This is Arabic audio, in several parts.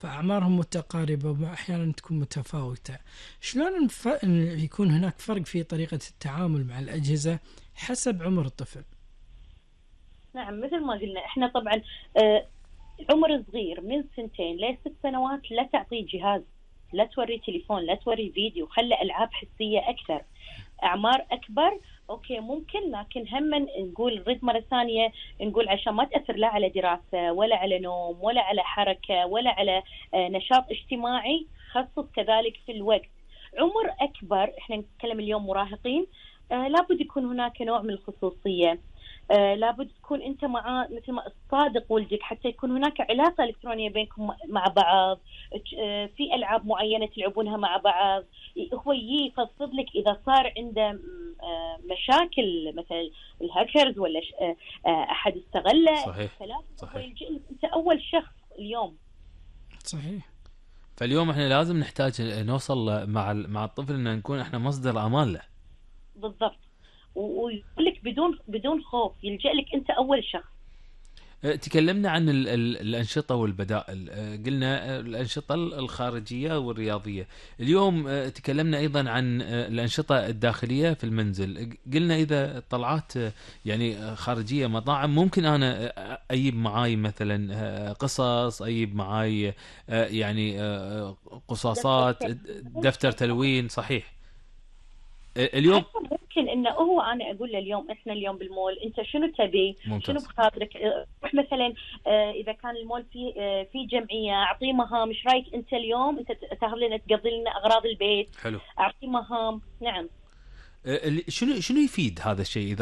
فأعمارهم متقاربة وأحيانا تكون متفاوتة. شلون يكون هناك فرق في طريقة التعامل مع الأجهزة حسب عمر الطفل؟ نعم، مثل ما قلنا احنا طبعا عمر صغير من 2 ل6 سنوات لا تعطيه جهاز، لا توري تليفون، لا توري فيديو، خلي ألعاب حسية أكثر. أعمار أكبر أوكي ممكن، لكن هم نقول نرد مرة ثانية نقول عشان ما تأثر لا على دراسة ولا على نوم ولا على حركة ولا على نشاط اجتماعي، خصص كذلك في الوقت. عمر أكبر احنا نتكلم اليوم مراهقين، لابد يكون هناك نوع من الخصوصية، لابد تكون أنت مع مثل ما صادق ولدك حتى يكون هناك علاقة إلكترونية بينكم مع بعض، في ألعاب معينة تلعبونها مع بعض، هو يفضل لك إذا صار عنده مشاكل مثلا الهاكرز ولا أحد استغله، صحيح فلازم هو صحيح يلجئ لك أنت أول شخص اليوم. صحيح. فاليوم احنا لازم نحتاج نوصل مع الطفل ان نكون احنا مصدر امان له. بالضبط، ويقول لك بدون خوف، يلجأ لك أنت أول شخص. تكلمنا عن الأنشطة والبدائل، قلنا الأنشطة الخارجية والرياضية. اليوم تكلمنا أيضا عن الأنشطة الداخلية في المنزل. قلنا إذا طلعات يعني خارجية مطاعم، ممكن أنا أجيب معاي مثلا قصص، أجيب معاي يعني قصاصات، دفتر تلوين. صحيح. اليوم حتى ممكن انه انا اقول له اليوم احنا اليوم بالمول انت شنو تبي؟ ممتاز. شنو بخاطرك؟ روح مثلا اذا كان المول في جمعيه، اعطيه مهام، ايش رايك انت اليوم انت تاخذ لنا تقضي لنا اغراض البيت؟ حلو. اعطيه مهام. نعم. شنو يفيد هذا الشيء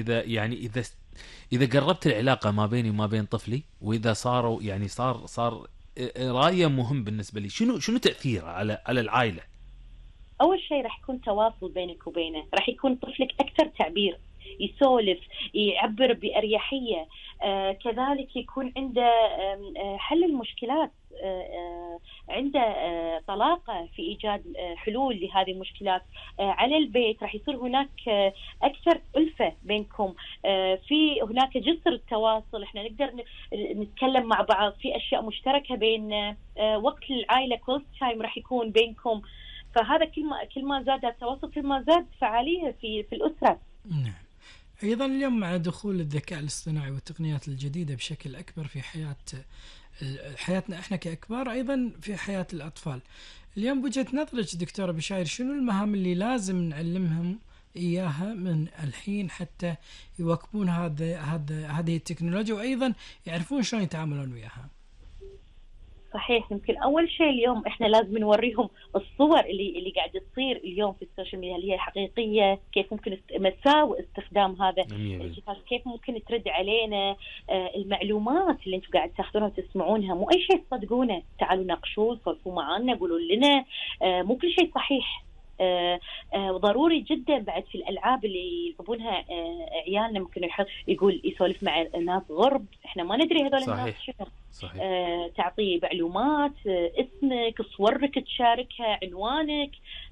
اذا قربت العلاقه ما بيني وما بين طفلي، واذا صار رايه مهم بالنسبه لي، شنو تاثيره على العائله؟ اول شيء راح يكون تواصل بينك وبينه، راح يكون طفلك اكثر تعبير، يسولف، يعبر بأريحية، كذلك يكون عنده حل المشكلات، عنده طلاقة في إيجاد حلول لهذه المشكلات. على البيت راح يصير هناك أكثر ألفة بينكم، في هناك جسر التواصل، احنا نقدر نتكلم مع بعض في أشياء مشتركة بين وقت العائلة، كل تايم راح يكون بينكم. فهذا كل ما زاد التواصل كل ما زاد فعالية في الأسرة. نعم. أيضا اليوم مع دخول الذكاء الاصطناعي والتقنيات الجديدة بشكل أكبر في حياتنا إحنا كأكبار، أيضا في حياة الأطفال. اليوم بوجهة نظرك دكتورة بشاير، شنو المهام اللي لازم نعلمهم إياها من الحين حتى يواكبون هذه التكنولوجيا، وأيضا يعرفون شلون يتعاملون وياها؟ صحيح. يمكن أول شيء اليوم إحنا لازم نوريهم الصور اللي قاعدة تصير اليوم في السوشيال ميديا، اللي هي حقيقية، كيف ممكن مساوئ استخدام هذا الجهاز، كيف ممكن ترد علينا، المعلومات اللي أنتم قاعد تاخذونها وتسمعونها مو أي شيء تصدقونه، تعالوا ناقشوه، صرفوا معنا، قولوا لنا، مو كل شيء صحيح. ضروري جدا بعد في الألعاب اللي يلعبونها عيالنا، ممكن يقول يسولف مع ناس غرب، احنا ما ندري هذول الناس شنو. تعطيه معلومات، اسمك، صورك تشاركها، عنوانك،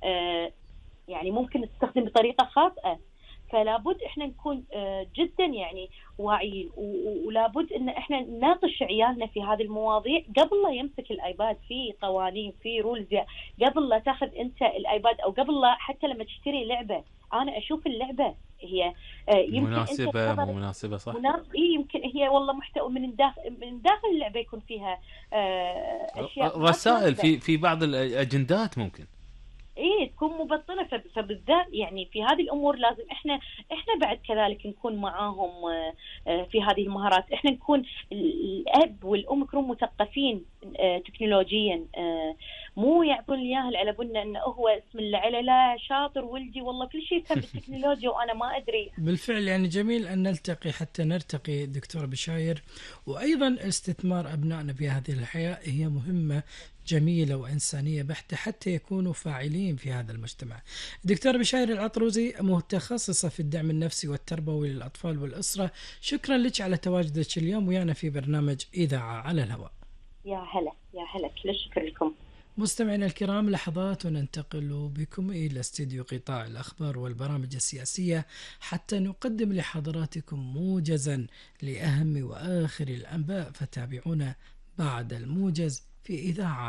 يعني ممكن تستخدم بطريقة خاطئة. فلابد احنا نكون جدا يعني واعيين، ولابد ان احنا نناقش عيالنا في هذه المواضيع قبل لا يمسك الايباد. في قوانين، في رولز، قبل لا تاخذ انت الايباد، او قبل لا حتى لما تشتري لعبة انا اشوف اللعبة هي يمكن مناسبة مو مناسبة. صح. يمكن هي والله محتوى من داخل اللعبة يكون فيها اشياء، رسائل في بعض الاجندات ممكن تكون مبطنة. فبالذات يعني في هذه الأمور لازم إحنا بعد كذلك نكون معاهم في هذه المهارات. إحنا نكون الأب والأم يكونوا مثقفين تكنولوجيا، مو يعطون إياه على بالنا إنه هو اسم الله لا شاطر ولدي والله كل شيء يفهم بالتكنولوجيا وأنا ما أدري. بالفعل يعني جميل أن نلتقي حتى نرتقي دكتورة بشاير، وأيضا استثمار أبنائنا في هذه الحياة هي مهمة جميلة وإنسانية بحتة حتى يكونوا فاعلين في هذا المجتمع. دكتورة بشاير العطروزي، متخصصة في الدعم النفسي والتربوي للأطفال والأسرة، شكرا لك على تواجدك اليوم ويانا في برنامج إذاعة على الهواء. يا هلا كل الشكر لكم. مستمعينا الكرام، لحظات وننتقل بكم إلى استديو قطاع الأخبار والبرامج السياسية حتى نقدم لحضراتكم موجزا لأهم وآخر الأنباء، فتابعونا بعد الموجز في إذاعة